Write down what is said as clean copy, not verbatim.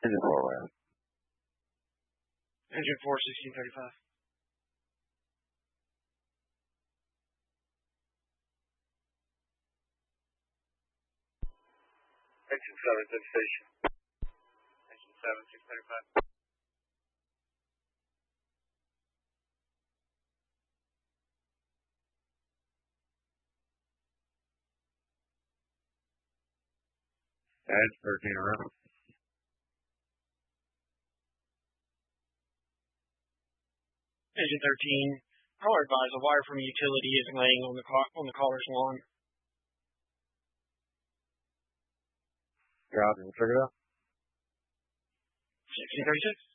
Engine 4 left. Engine 4, 1635. Engine 7, to station. Engine 7, 635. Add 13 around. Engine 13, power advise, a wire from a utility is laying on the caller's lawn. Copy, we'll check it out. 1636.